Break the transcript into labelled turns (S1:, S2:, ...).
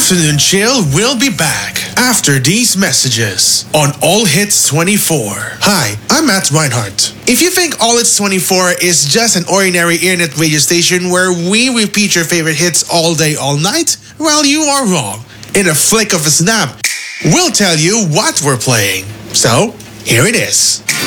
S1: Afternoon Chill will be back after these messages on All Hits 24. Hi, I'm Matt Reinhardt. If you think All Hits 24 is just an ordinary internet radio station where we repeat your favorite hits all day, all night, well, you are wrong. In a flick of a snap, we'll tell you what we're playing. So, here it is.